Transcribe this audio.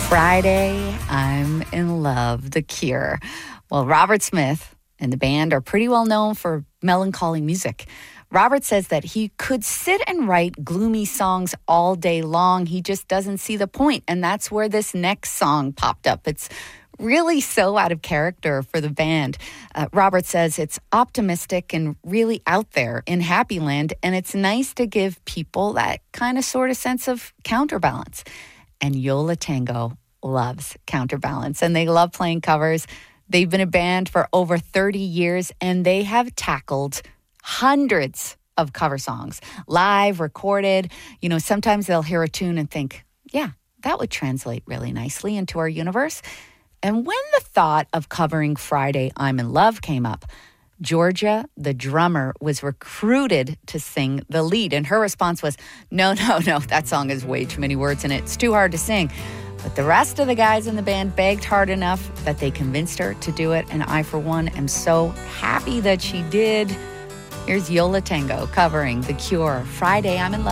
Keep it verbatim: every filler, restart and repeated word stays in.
Friday, I'm in Love, The Cure. Well, Robert Smith and the band are pretty well known for melancholy music. Robert says that he could sit and write gloomy songs all day long. He just doesn't see the point, and that's where this next song popped up. It's really so out of character for the band. Uh, Robert says it's optimistic and really out there in Happy Land, and it's nice to give people that kind of sort of sense of counterbalance. And Yo La Tengo loves counterbalance, and they love playing covers. They've been a band for over thirty years, and they have tackled hundreds of cover songs, live, recorded. You know, sometimes they'll hear a tune and think, yeah, that would translate really nicely into our universe. And when the thought of covering Friday, I'm in Love came up, Georgia, the drummer, was recruited to sing the lead. And her response was, no, no, no, that song has way too many words in it. It's too hard to sing. But the rest of the guys in the band begged hard enough that they convinced her to do it. And I, for one, am so happy that she did. Here's Yo La Tengo covering The Cure, Friday, I'm in Love.